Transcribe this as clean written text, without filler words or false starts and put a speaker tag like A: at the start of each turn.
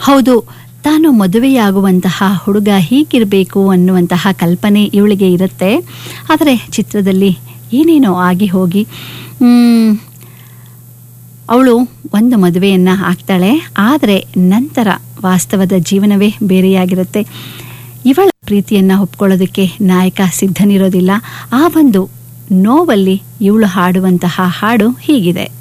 A: ಹೌದು, ತಾನು ಮದುವೆಯಾಗುವಂತಹ ಹುಡುಗ ಹೀಗಿರಬೇಕು ಅನ್ನುವಂತಹ ಕಲ್ಪನೆ ಇವಳಿಗೆ ಇರುತ್ತೆ. ಆದರೆ ಚಿತ್ರದಲ್ಲಿ ಏನೇನೋ ಆಗಿ ಹೋಗಿ ಅವಳು ಒಂದು ಮದುವೆಯನ್ನು ಆಗ್ತಾಳೆ. ಆದರೆ ನಂತರ ವಾಸ್ತವದ ಜೀವನವೇ ಬೇರೆಯಾಗಿರುತ್ತೆ. ಇವಳ ಪ್ರೀತಿಯನ್ನು ಒಪ್ಕೊಳ್ಳೋದಕ್ಕೆ ನಾಯಕ ಸಿದ್ಧನಿರೋದಿಲ್ಲ. ಆ ಒಂದು ನೋವಲ್ಲಿ ಇವಳು ಹಾಡುವಂತಹ ಹಾಡು ಹೀಗಿದೆ.